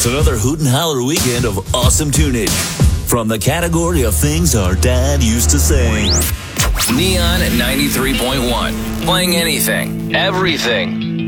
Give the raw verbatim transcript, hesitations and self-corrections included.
It's another Hoot and Holler weekend of awesome tunage. From the category of things our dad used to say. Neon at ninety-three point one. Playing anything, everything.